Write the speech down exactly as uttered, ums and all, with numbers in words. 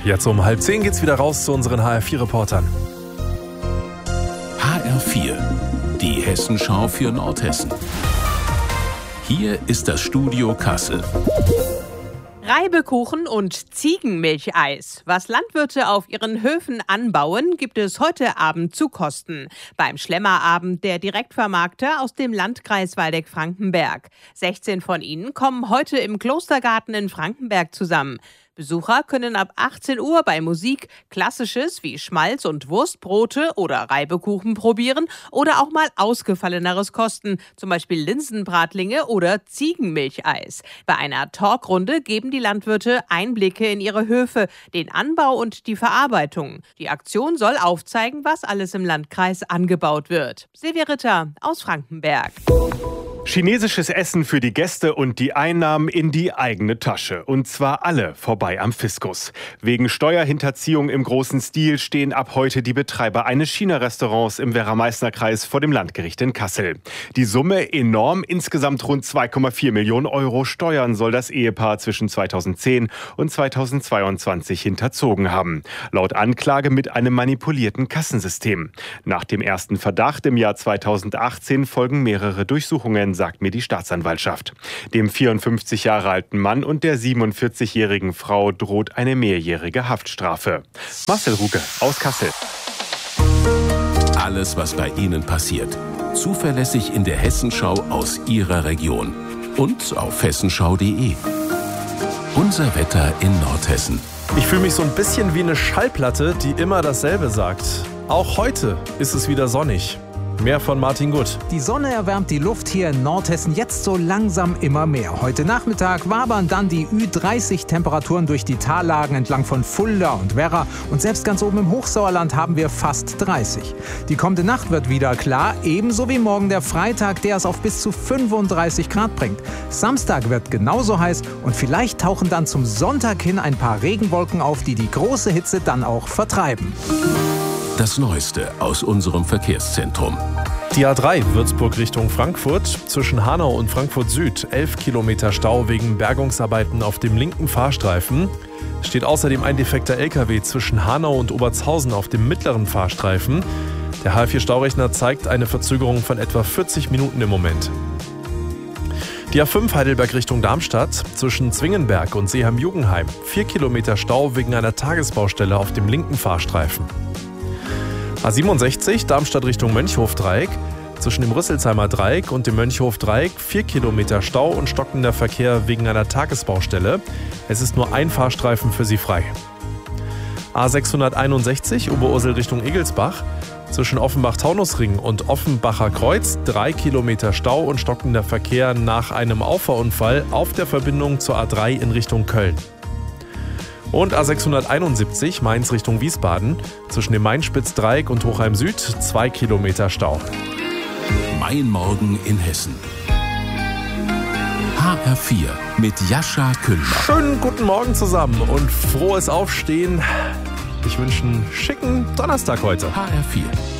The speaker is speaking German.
Jetzt um halb zehn geht's wieder raus zu unseren H R vier Reportern. H R vier, die Hessenschau für Nordhessen. Hier ist das Studio Kassel. Reibekuchen und Ziegenmilcheis. Was Landwirte auf ihren Höfen anbauen, gibt es heute Abend zu kosten. Beim Schlemmerabend der Direktvermarkter aus dem Landkreis Waldeck-Frankenberg. sechzehn von ihnen kommen heute im Klostergarten in Frankenberg zusammen. Besucher können ab achtzehn Uhr bei Musik Klassisches wie Schmalz- und Wurstbrote oder Reibekuchen probieren oder auch mal Ausgefalleneres kosten, zum Beispiel Linsenbratlinge oder Ziegenmilcheis. Bei einer Talkrunde geben die Landwirte Einblicke in ihre Höfe, den Anbau und die Verarbeitung. Die Aktion soll aufzeigen, was alles im Landkreis angebaut wird. Silvia Ritter aus Frankenberg. Chinesisches Essen für die Gäste und die Einnahmen in die eigene Tasche. Und zwar alle vorbei am Fiskus. Wegen Steuerhinterziehung im großen Stil stehen ab heute die Betreiber eines China-Restaurants im Werra-Meißner-Kreis vor dem Landgericht in Kassel. Die Summe enorm, insgesamt rund zwei Komma vier Millionen Euro Steuern soll das Ehepaar zwischen zweitausendzehn und zweitausendzweiundzwanzig hinterzogen haben. Laut Anklage mit einem manipulierten Kassensystem. Nach dem ersten Verdacht im Jahr zweitausendachtzehn folgen mehrere Durchsuchungen, sagt mir die Staatsanwaltschaft. Dem vierundfünfzig Jahre alten Mann und der siebenundvierzigjährigen Frau droht eine mehrjährige Haftstrafe. Marcel Ruge aus Kassel. Alles, was bei Ihnen passiert. Zuverlässig in der Hessenschau aus Ihrer Region. Und auf hessenschau punkt de. Unser Wetter in Nordhessen. Ich fühle mich so ein bisschen wie eine Schallplatte, die immer dasselbe sagt. Auch heute ist es wieder sonnig. Mehr von Martin Gutt. Die Sonne erwärmt die Luft hier in Nordhessen jetzt so langsam immer mehr. Heute Nachmittag wabern dann die Ü dreißig Temperaturen durch die Tallagen entlang von Fulda und Werra. Und selbst ganz oben im Hochsauerland haben wir fast dreißig. Die kommende Nacht wird wieder klar, ebenso wie morgen der Freitag, der es auf bis zu fünfunddreißig Grad bringt. Samstag wird genauso heiß und vielleicht tauchen dann zum Sonntag hin ein paar Regenwolken auf, die die große Hitze dann auch vertreiben. Das Neueste aus unserem Verkehrszentrum. Die A drei Würzburg Richtung Frankfurt, zwischen Hanau und Frankfurt Süd, elf Kilometer Stau wegen Bergungsarbeiten auf dem linken Fahrstreifen. Es steht außerdem ein defekter L K W zwischen Hanau und Obertshausen auf dem mittleren Fahrstreifen. Der H R vier Staurechner zeigt eine Verzögerung von etwa vierzig Minuten im Moment. Die A fünf Heidelberg Richtung Darmstadt, zwischen Zwingenberg und Seeheim-Jugenheim, vier Kilometer Stau wegen einer Tagesbaustelle auf dem linken Fahrstreifen. A siebenundsechzig Darmstadt Richtung Mönchhof-Dreieck, zwischen dem Rüsselsheimer Dreieck und dem Mönchhof-Dreieck vier Kilometer Stau und stockender Verkehr wegen einer Tagesbaustelle. Es ist nur ein Fahrstreifen für Sie frei. A sechshunderteinundsechzig Oberursel Richtung Egelsbach, zwischen Offenbach-Taunusring und Offenbacher Kreuz drei Kilometer Stau und stockender Verkehr nach einem Auffahrunfall auf der Verbindung zur A drei in Richtung Köln. Und A sechshunderteinundsiebzig Mainz Richtung Wiesbaden, zwischen dem Mainspitz-Dreieck und Hochheim Süd zwei Kilometer Stau. Mein Morgen in Hessen. H R vier mit Jascha Küllmann. Schönen guten Morgen zusammen und frohes Aufstehen. Ich wünsche einen schicken Donnerstag heute. H R vier.